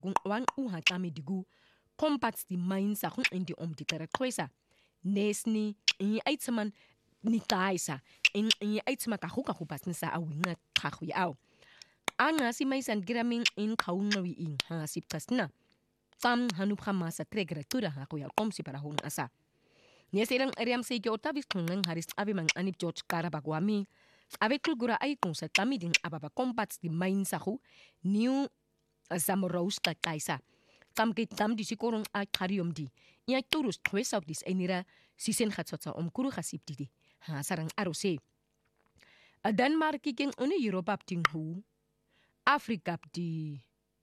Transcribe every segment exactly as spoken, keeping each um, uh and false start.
kung wang uha kami digu kompats di main sa kung indi om di tera kwesa nes ni i aitsaman ni kaisa in i aitsama ka huka hupas ni sa awinga kahu yaw anga si mai san graming in kaungawi in ha sip kasna fam hanu khama sa tregretura ha ko ya kom si para hun asa nesirang eriam se ke otavis kung haris abi mang anip George Karabagwami avec gura ay kung sa tamiding ababa kompats di main sa hu new Zamorous ka kaisa. Tam kit tam di sikorong ay karium di. Iya turus kwesa dis enira sisen khatsotsa om kuru khasip di. Ha sarang arose. A Denmark kiking une Europa ting hu. Afrika di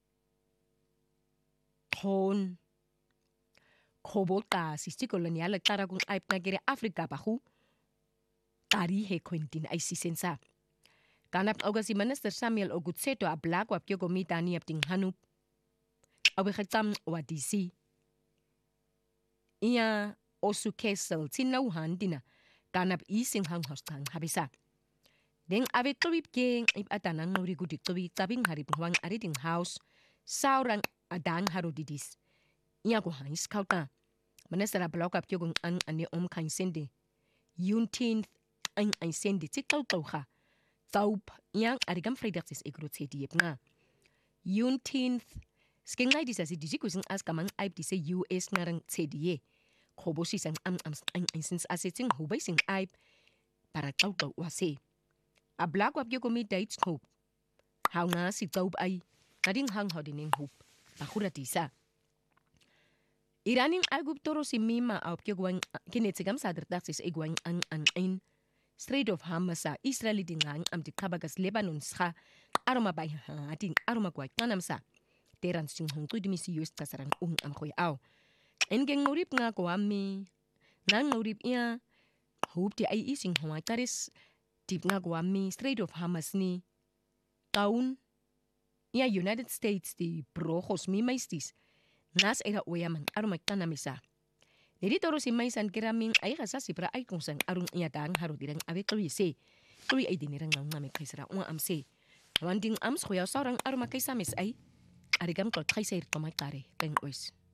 Hon Kobota sisti kolonial tara kung ay nagire Afrika pa hu. Tari he kwentin ay sisensa. Kanap oga si Minister Samuel Ogutseto a black wap kyo gomita ni apting hanup. Awe khatam wa D C. Iya osu kesel tinauhan dina. Kanap ising hang hostang habisa. Deng awe tuwip keng ip atanang nori gudik tuwip tabing harip huang ariting house. Saurang adang haro didis. Iya ko hang iskauta. Minister a black wap kyo gong ang ane om kain sende. Yunteenth ang ang sende tikaw tau ha. Taup yang arigam fredaxis egrot se diep nga. Yunteenth sking lai disa si dijikusing as kamang aip disa U S ngarang se die. Kobo si sang am am ang insins aseting hubay sing aip para tau tau wase. A black wap yo komi dates hope. How nga si taup ay nading hang hodining hope. Pakura disa. Iraning agup toro si Mima aup kyo gwang kinetsigam sadr taxis egwang ang ang ang Strait of Hormuz sa Israel dingang am di kabagas Lebanon sa aroma bay ha ating aroma kwai tanam sa teran sing hong tu dimisi U S kasarang ung am khoy aw engeng ngorip nga ko ami nang ngorip ia hope ti ay ising hong taris tip nga ko ami Strait of Hormuz ni taun ia United States di brojos mi maistis nas era oyaman aroma tanamisa. Jadi toro si mai san kiraming ay kasa si pra ay kung sang arung iyadang haro dirang awe kluy se. Kluy ay dinirang ng ngami kaisara unga am se. Wanding ams kuya sarang aruma kaisamis ay arigam kol kaisay tomay kare keng ois.